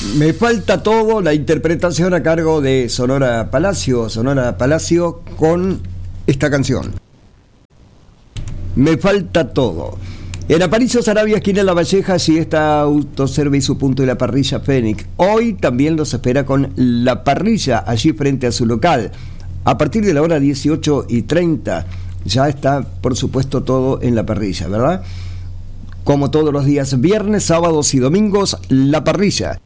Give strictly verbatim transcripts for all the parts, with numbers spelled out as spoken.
Me falta todo, la interpretación a cargo de Sonora Palacio, Sonora Palacio con esta canción. Me falta todo. En Aparicio Saravia, esquina La Valleja, sí está Autoservice Su Punto y la Parrilla Fénix. Hoy también los espera con la parrilla allí frente a su local. A partir de la hora dieciocho y treinta ya está, por supuesto, todo en la parrilla, ¿verdad? Como todos los días, viernes, sábados y domingos, la parrilla.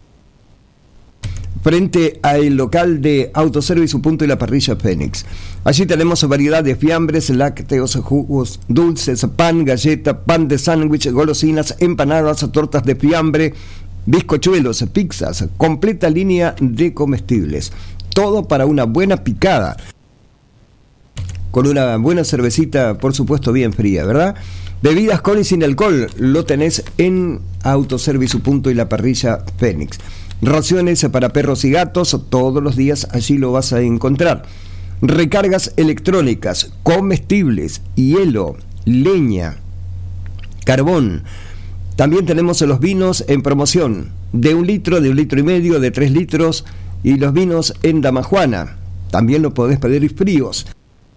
Frente al local de Autoservice Su Punto y la Parrilla Fénix. Allí tenemos variedad de fiambres, lácteos, jugos, dulces, pan, galleta, pan de sándwich, golosinas, empanadas, tortas de fiambre, bizcochuelos, pizzas, completa línea de comestibles. Todo para una buena picada. Con una buena cervecita, por supuesto, bien fría, ¿verdad? Bebidas con y sin alcohol, lo tenés en Autoservice Su Punto y la Parrilla Fénix. Raciones para perros y gatos, todos los días allí lo vas a encontrar. Recargas electrónicas, comestibles, hielo, leña, carbón. También tenemos los vinos en promoción, de un litro, de un litro y medio, de tres litros, y los vinos en Damajuana. También lo podés pedir fríos.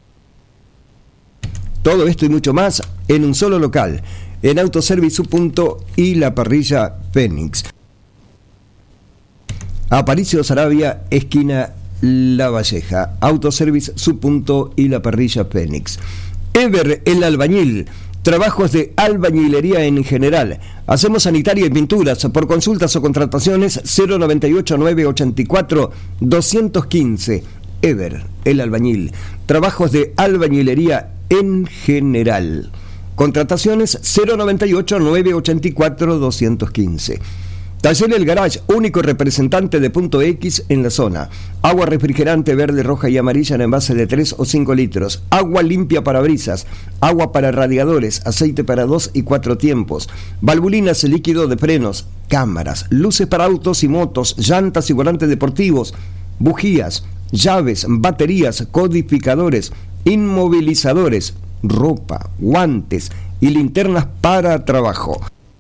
Todo esto y mucho más en un solo local, en Autoservice Su Punto y la Parrilla Fénix. Aparicio Saravia, esquina La Valleja. Autoservice Su Punto y la Parrilla Fénix. Ever, el albañil. Trabajos de albañilería en general. Hacemos sanitaria y pinturas. Por consultas o contrataciones, cero noventa y ocho, nueve ochenta y cuatro, doscientos quince. Ever, el albañil. Trabajos de albañilería en general. Contrataciones, cero noventa y ocho, nueve ochenta y cuatro, doscientos quince. Taller El Garage, único representante de Punto X en la zona. Agua refrigerante verde, roja y amarilla en envase de tres o cinco litros. Agua limpia para brisas. Agua para radiadores. Aceite para dos y cuatro tiempos. Valvulinas, líquido de frenos. Cámaras. Luces para autos y motos. Llantas y volantes deportivos. Bujías. Llaves. Baterías. Codificadores. Inmovilizadores. Ropa. Guantes. Y linternas para trabajo.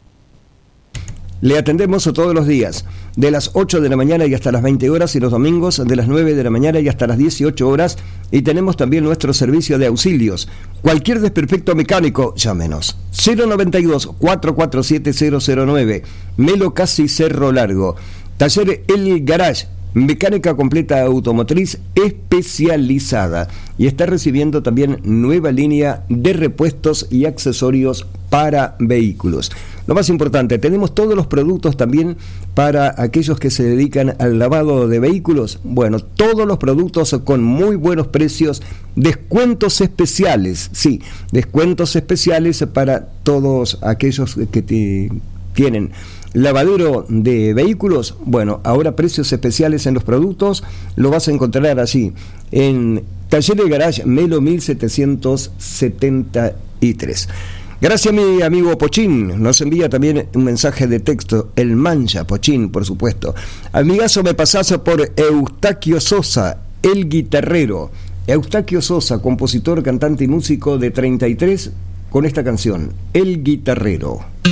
Le atendemos todos los días, de las ocho de la mañana y hasta las veinte horas, y los domingos de las nueve de la mañana y hasta las dieciocho horas, y tenemos también nuestro servicio de auxilios. Cualquier desperfecto mecánico, llámenos. cero noventa y dos, cuatro cuatro siete, cero cero nueve, Melo Casi Cerro Largo. Taller El Garage, mecánica completa automotriz especializada, y está recibiendo también nueva línea de repuestos y accesorios para vehículos. Lo más importante, tenemos todos los productos también para aquellos que se dedican al lavado de vehículos. Bueno, todos los productos con muy buenos precios, descuentos especiales, sí, descuentos especiales para todos aquellos que te tienen lavadero de vehículos. Bueno, ahora precios especiales en los productos, lo vas a encontrar allí, en Taller de Garage Melo mil setecientos setenta y tres. Gracias, mi amigo Pochín. Nos envía también un mensaje de texto, el mancha, Pochín, por supuesto. Amigazo, me pasás por Eustaquio Sosa, el guitarrero. Eustaquio Sosa, compositor, cantante y músico de treinta y tres, con esta canción, El Guitarrero.